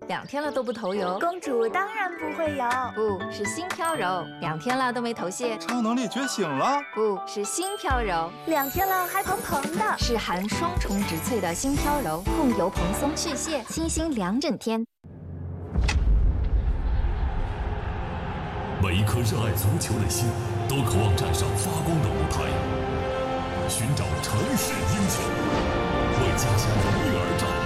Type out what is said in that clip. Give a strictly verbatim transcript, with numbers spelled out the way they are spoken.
两天了都不头油。 公主当然不会油， 不是心飘柔，两天了都没头屑。 超能力觉醒了， 不是心飘柔， 两天了还蓬蓬的， 是含双重植萃的心飘柔，控油蓬松去屑，清新两整天。 每一颗热爱足球的心，都渴望站上发光的舞台，寻找城市英雄，为家乡荣誉而战。